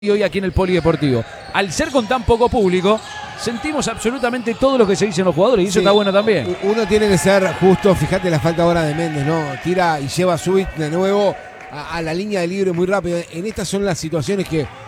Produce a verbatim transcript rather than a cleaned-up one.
Y hoy aquí en el Polideportivo. Al ser con tan poco público, sentimos absolutamente todo lo que se dicen los jugadores y eso Sí, está bueno también. Uno tiene que ser justo, fíjate la falta ahora de Méndez, ¿no? Tira y lleva a Zubik de nuevo a, a la línea de libre muy rápido. En estas son las situaciones que